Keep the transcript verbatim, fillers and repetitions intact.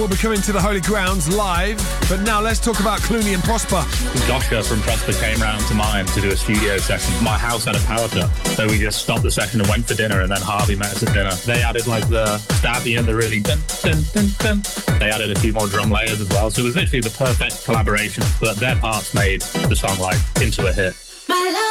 will be coming to the Holy Grounds live. But now let's talk about Clooney and Prosper. Joshua from Prosper came round to mine to do a studio session. My house had a power cut, so we just stopped the session and went for dinner, and then Harvey met us at dinner. They added like the stabby and the really dun, dun, dun, dun. They added a few more drum layers as well, so it was literally the perfect collaboration. But their parts made the song like into a hit.